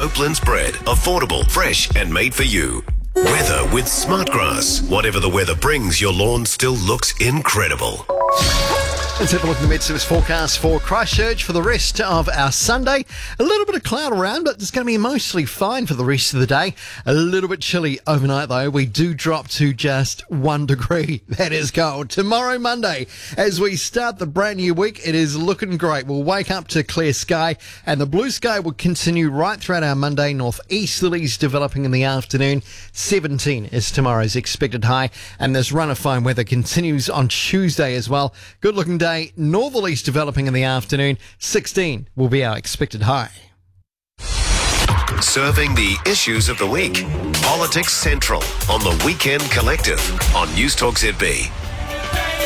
Oakland's bread. Affordable, fresh and made for you. Weather with Smartgrass. Whatever the weather brings, your lawn still looks incredible. Let's have a look at the Met-Service forecast for Christchurch for the rest of our Sunday. A little bit of cloud around, but it's going to be mostly fine for the rest of the day. A little bit chilly overnight, though. We do drop to just 1 degree. That is cold. Tomorrow, Monday, as we start the brand new week, it is looking great. We'll wake up to clear sky, and the blue sky will continue right throughout our Monday. Northeasterlies developing in the afternoon. 17 is tomorrow's expected high, and this run of fine weather continues on Tuesday as well. Good looking day. Northerlies developing in the afternoon. 16 will be our expected high. Serving the issues of the week. Politics Central on the Weekend Collective on News Talk ZB.